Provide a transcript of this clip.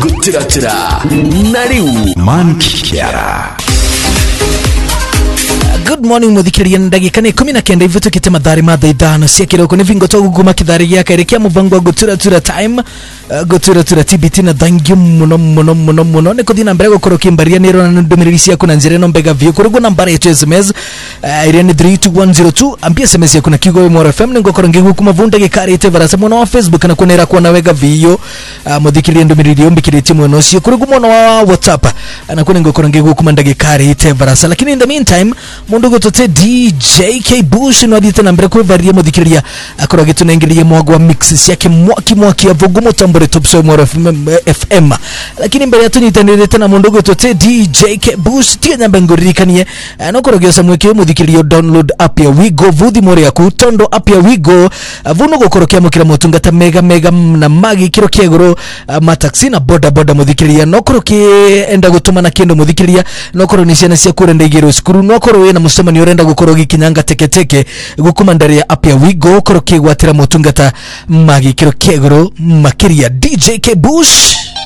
gutiratira nariu mankiara. Good morning muthikiriria ndagika ni 19 hivi tukite madhari madhaidano cia kiroko ni vingo tuguma kidhari ya kairikia muvango guturatura time guturatura TBT na thank muno ni kuthina mbere gukoro kimbaria ni rona ndumiriri cia kuna njire no mbega view kurugo nambara ya SMS iria ni 32102 ambia SMS ya kuna kigo Mora FM ni ngokoro ngigu kuma vunda gikari ite varasa muno wa Facebook na kunera kuona wega view muthikiriria ndumiriri ombikiriti muno cio kurugo muno wa WhatsApp na kuna ngokoro ngigu kuma ndagikari ite varasa lakini in the meantime mundu gotote DJ K Bush no adite nambere ko varia muthikiriria akoro gitunengerie mwago wa mixes yake mwaki ya vugumo tambore top show Mora FM lakini mbere yatunyitanire tena mundu gotote DJ K Bush tia nyamba ngoririkanie no korogiosa mweke muthikiririo download app ya Wigo vuthi more yaku tondo app ya Wigo vuno gokorokia mukira motungata mega na magi kiro kiegoro mataxi na boda muthikiriria no korokie enda gutuma na kendo muthikiriria no koronisia na cia kurenda igero skuru no koro na musema ni orenda gukorogi kinyanga teke gukuma ndari ya app ya Wigo korokie gwatira motungata magi kiro kiegoro makiria DJ K Bush